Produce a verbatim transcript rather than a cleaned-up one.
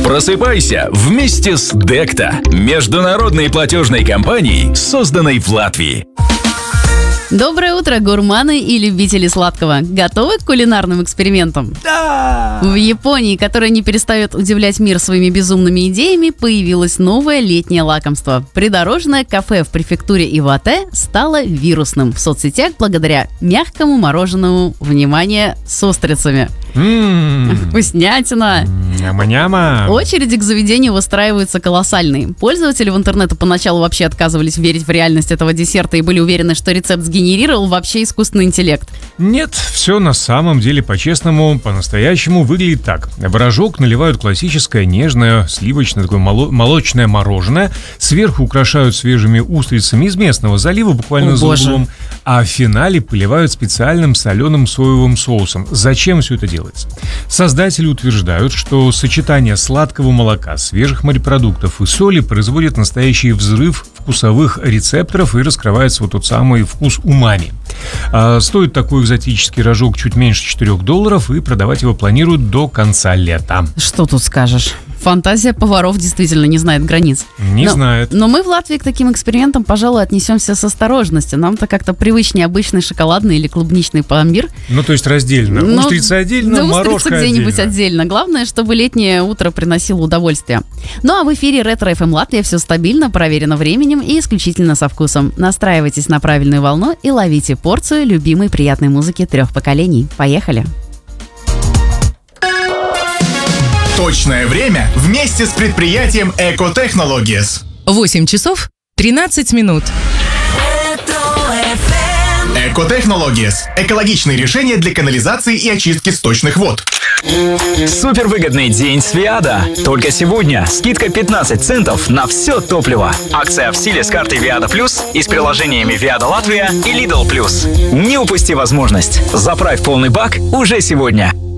Просыпайся вместе с Декта, международной платежной компанией, созданной в Латвии. Доброе утро, гурманы и любители сладкого. Готовы к кулинарным экспериментам? Да! В Японии, которая не перестает удивлять мир своими безумными идеями, появилось новое летнее лакомство. Придорожное кафе в префектуре Ивате стало вирусным в соцсетях благодаря мягкому мороженому, внимание, с устрицами. Ммм, Вкуснятина! Няма-няма. Очереди к заведению выстраиваются колоссальные. Пользователи в интернете поначалу вообще отказывались верить в реальность этого десерта и были уверены, что рецепт сгенерировал вообще искусственный интеллект. Нет, все на самом деле по-честному, по-настоящему выглядит так. В рожок наливают классическое нежное сливочное такое моло- молочное мороженое, сверху украшают свежими устрицами из местного залива, буквально О, за боже. углом, а в финале поливают специальным соленым соевым соусом. Зачем все это делается? Создатели утверждают, что сочетание сладкого молока, свежих морепродуктов и соли производит настоящий взрыв вкусовых рецепторов и раскрывается вот тот самый вкус умами. А, стоит такой экзотический рожок чуть меньше четырех долларов, и продавать его планируют до конца лета. Что тут скажешь? Фантазия поваров действительно не знает границ. Не но, знает. Но мы в Латвии к таким экспериментам, пожалуй, отнесемся с осторожностью. Нам-то как-то привычнее обычный шоколадный или клубничный пломбир. Ну, то есть раздельно. Но- Устрица отдельно, да, морожка устрица где-нибудь отдельно. отдельно. Главное, чтобы летнее утро приносило удовольствие. Ну а в эфире Ретро эф эм Латвия все стабильно, проверено временем и исключительно со вкусом. Настраивайтесь на правильную волну и ловите порцию любимой приятной музыки трех поколений. Поехали! Точное время вместе с предприятием Eco Technologies. восемь часов тринадцать минут. Eco Technologies – экологичные решения для канализации и очистки сточных вод. Супервыгодный день с Виада. Только сегодня скидка пятнадцать центов на все топливо. Акция в силе с картой Виада Плюс и с приложениями Виада Латвия и Lidl Плюс. Не упусти возможность. Заправь полный бак уже сегодня.